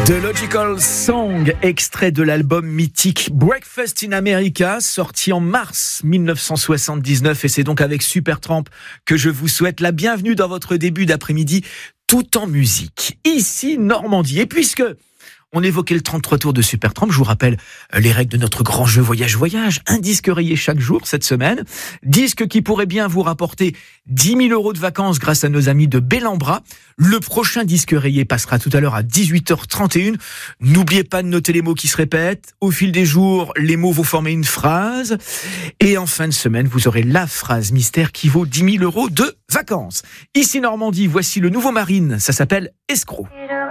The Logical Song, extrait de l'album mythique Breakfast in America, sorti en mars 1979. Et c'est donc avec Supertramp que je vous souhaite la bienvenue dans votre début d'après-midi, tout en musique. Ici, Normandie. Et puisque on évoquait le 33 tours de Supertramp, je vous rappelle les règles de notre grand jeu Voyage. Un disque rayé chaque jour cette semaine. Disque qui pourrait bien vous rapporter 10 000 € de vacances grâce à nos amis de Bellambra. Le prochain disque rayé passera tout à l'heure à 18h31. N'oubliez pas de noter les mots qui se répètent. Au fil des jours, les mots vont former une phrase. Et en fin de semaine, vous aurez la phrase mystère qui vaut 10 000 € de vacances. Ici Normandie, voici le nouveau Marine. Ça s'appelle Escroc.